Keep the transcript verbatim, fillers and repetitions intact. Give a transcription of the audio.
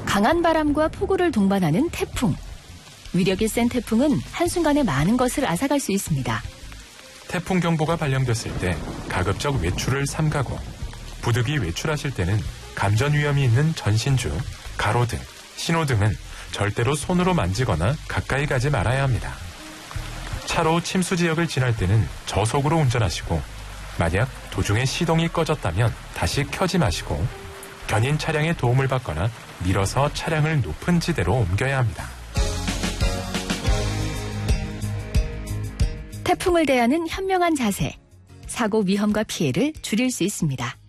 강한 바람과 폭우를 동반하는 태풍. 위력이 센 태풍은 한순간에 많은 것을 앗아갈 수 있습니다. 태풍 경보가 발령됐을 때 가급적 외출을 삼가고 부득이 외출하실 때는 감전 위험이 있는 전신주, 가로등, 신호등은 절대로 손으로 만지거나 가까이 가지 말아야 합니다. 차로 침수 지역을 지날 때는 저속으로 운전하시고 만약 도중에 시동이 꺼졌다면 다시 켜지 마시고 견인 차량의 도움을 받거나 밀어서 차량을 높은 지대로 옮겨야 합니다. 태풍을 대하는 현명한 자세, 사고 위험과 피해를 줄일 수 있습니다.